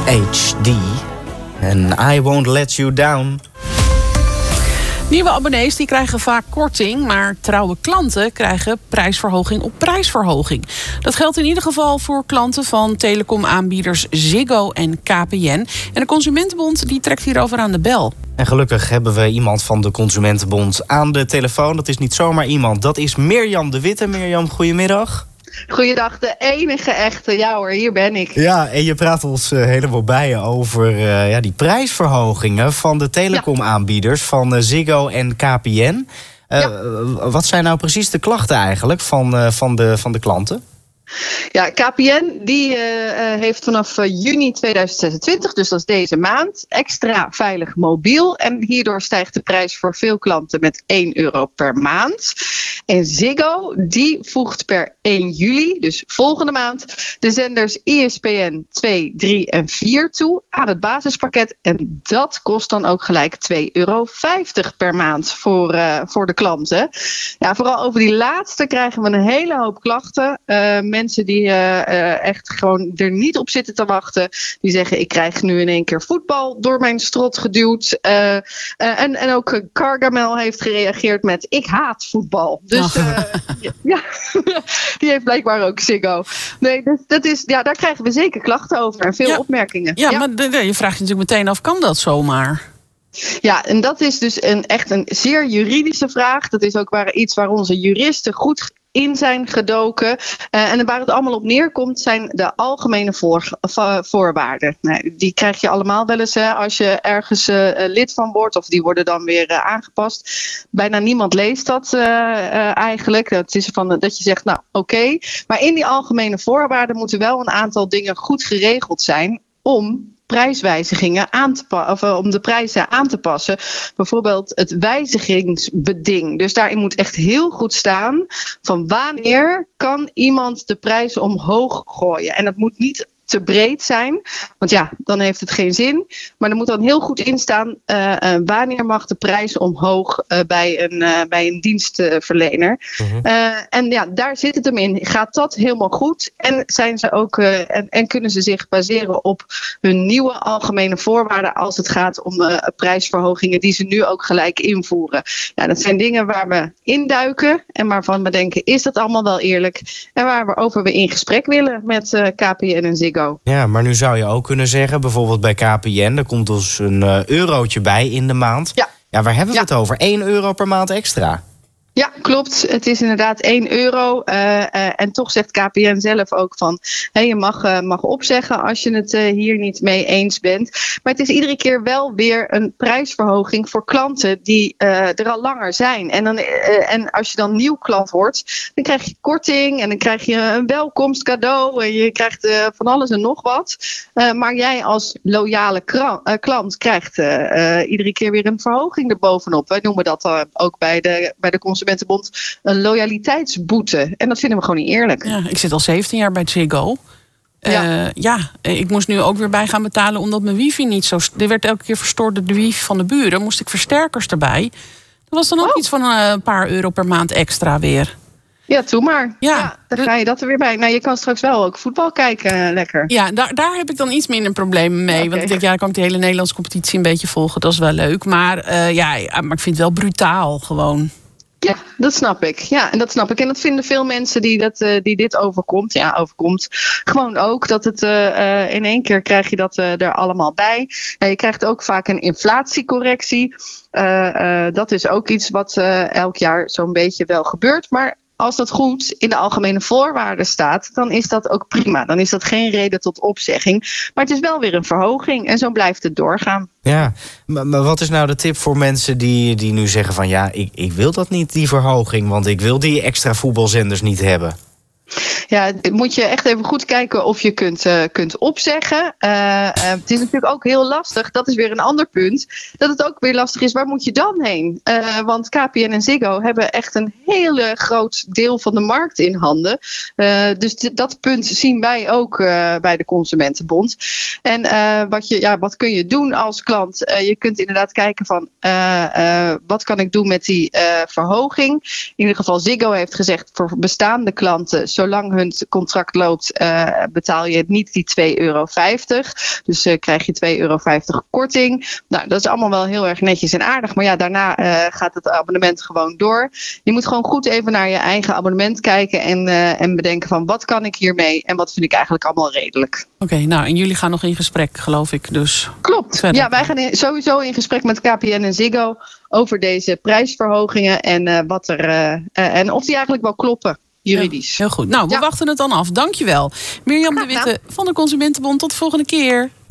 HD. En I Won't Let You Down. Nieuwe abonnees die krijgen vaak korting, maar trouwe klanten krijgen prijsverhoging op prijsverhoging. Dat geldt in ieder geval voor klanten van telecomaanbieders Ziggo en KPN. En de Consumentenbond die trekt hierover aan de bel. En gelukkig hebben we iemand van de Consumentenbond aan de telefoon. Dat is niet zomaar iemand, dat is Mirjam de Witte. Mirjam, goedemiddag. Goeiedag, de enige echte. Ja hoor, hier ben ik. Ja, en je praat ons helemaal bij over die prijsverhogingen van de telecomaanbieders van Ziggo en KPN. Wat zijn nou precies de klachten eigenlijk van de klanten? Ja, KPN die heeft vanaf juni 2026, dus dat is deze maand, extra veilig mobiel. En hierdoor stijgt de prijs voor veel klanten met €1 per maand. En Ziggo die voegt per 1 juli, dus volgende maand, de zenders ESPN 2, 3 en 4 toe aan het basispakket. En dat kost dan ook gelijk €2,50 per maand voor de klanten. Ja, vooral over die laatste krijgen we een hele hoop klachten. Mensen die echt gewoon er niet op zitten te wachten. Die zeggen, ik krijg nu in één keer voetbal door mijn strot geduwd. En ook Gargamel heeft gereageerd met, ik haat voetbal. Dus ja, die heeft blijkbaar ook Ziggo. Nee, dus dat is, daar krijgen we zeker klachten over en veel opmerkingen. Ja, maar je vraagt je natuurlijk meteen af, kan dat zomaar? Ja, en dat is dus echt een zeer juridische vraag. Dat is ook iets waar onze juristen goed in zijn gedoken. En waar het allemaal op neerkomt zijn de algemene voorwaarden. Nou, die krijg je allemaal wel eens als je ergens lid van wordt. Of die worden dan weer aangepast. Bijna niemand leest dat eigenlijk. Het is dat je zegt, nou oké. Maar in die algemene voorwaarden moeten wel een aantal dingen goed geregeld zijn om prijswijzigingen om de prijzen aan te passen. Bijvoorbeeld het wijzigingsbeding. Dus daarin moet echt heel goed staan van wanneer kan iemand de prijs omhoog gooien. En dat moet niet te breed zijn, want ja, dan heeft het geen zin. Maar er moet dan heel goed in staan wanneer mag de prijs omhoog bij een dienstverlener. En ja, daar zit het hem in. Gaat dat helemaal goed? En zijn ze ook en kunnen ze zich baseren op hun nieuwe algemene voorwaarden als het gaat om prijsverhogingen die ze nu ook gelijk invoeren? Ja, dat zijn dingen waar we induiken en waarvan we denken, is dat allemaal wel eerlijk? En waarover we in gesprek willen met KPN en Ziggo. Ja, maar nu zou je ook kunnen zeggen, bijvoorbeeld bij KPN, er komt dus een eurotje bij in de maand. Ja, waar hebben we het over? €1 per maand extra. Ja, klopt. Het is inderdaad €1. En toch zegt KPN zelf ook van, je mag opzeggen als je het hier niet mee eens bent. Maar het is iedere keer wel weer een prijsverhoging voor klanten die er al langer zijn. En als je dan nieuw klant wordt, dan krijg je korting en dan krijg je een welkomstcadeau en je krijgt van alles en nog wat. Maar jij als loyale klant krijgt iedere keer weer een verhoging erbovenop. Wij noemen dat ook bij de Consumentenbond een loyaliteitsboete. En dat vinden we gewoon niet eerlijk. Ja, ik zit al 17 jaar bij Ziggo. Ik moest nu ook weer bij gaan betalen omdat mijn wifi niet zo... Er werd elke keer verstoord door de wifi van de buren. Moest ik versterkers erbij. Dat was dan ook iets van een paar euro per maand extra weer. Ja, doe maar. Ja, dan ga je dat er weer bij. Nou, je kan straks wel ook voetbal kijken, lekker. Ja, daar heb ik dan iets minder problemen mee. Okay. Want ik denk, dan kan ik de hele Nederlandse competitie een beetje volgen. Dat is wel leuk. Maar maar ik vind het wel brutaal gewoon. Ja, dat snap ik. Ja, en dat snap ik. En dat vinden veel mensen die dit overkomt. Ja, overkomt. Gewoon ook dat het in één keer krijg je dat er allemaal bij. Je krijgt ook vaak een inflatiecorrectie. Dat is ook iets wat elk jaar zo'n beetje wel gebeurt. Maar als dat goed in de algemene voorwaarden staat, dan is dat ook prima. Dan is dat geen reden tot opzegging. Maar het is wel weer een verhoging en zo blijft het doorgaan. Ja, maar wat is nou de tip voor mensen die nu zeggen van ja, ik wil dat niet, die verhoging, want ik wil die extra voetbalzenders niet hebben? Ja, moet je echt even goed kijken of je kunt opzeggen. Het is natuurlijk ook heel lastig. Dat is weer een ander punt. Dat het ook weer lastig is, waar moet je dan heen? Want KPN en Ziggo hebben echt een hele groot deel van de markt in handen. Dus dat punt zien wij ook bij de Consumentenbond. En wat kun je doen als klant? Je kunt inderdaad kijken van wat kan ik doen met die verhoging? In ieder geval Ziggo heeft gezegd voor bestaande klanten zolang hun contract loopt, betaal je niet die €2,50. Dus krijg je €2,50 korting. Nou, dat is allemaal wel heel erg netjes en aardig. Maar ja, daarna gaat het abonnement gewoon door. Je moet gewoon goed even naar je eigen abonnement kijken en bedenken van wat kan ik hiermee en wat vind ik eigenlijk allemaal redelijk. Oké, nou, en jullie gaan nog in gesprek, geloof ik. Dus klopt. Verder. Ja, wij gaan sowieso in gesprek met KPN en Ziggo over deze prijsverhogingen en en of die eigenlijk wel kloppen. Juridisch. Heel goed. Nou, we wachten het dan af. Dankjewel. Mirjam de Witte van de Consumentenbond. Tot de volgende keer.